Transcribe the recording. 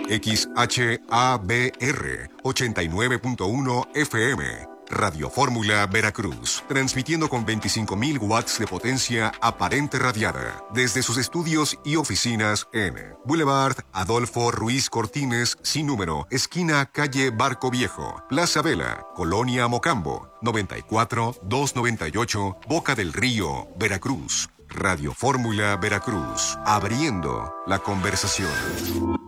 XHABR 89.1 FM. Radio Fórmula Veracruz, transmitiendo con 25.000 watts de potencia aparente radiada desde sus estudios y oficinas en Boulevard Adolfo Ruiz Cortines, sin número, esquina calle Barco Viejo, Plaza Vela, Colonia Mocambo, 94-298, Boca del Río, Veracruz. Radio Fórmula Veracruz, abriendo la conversación.